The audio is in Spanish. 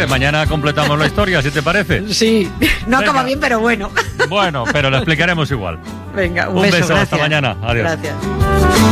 sé, mañana completamos la historia, si te parece. Sí, no acaba bien, pero bueno. Bueno, pero la explicaremos igual. Venga, un beso, gracias. hasta mañana. Adiós. Gracias.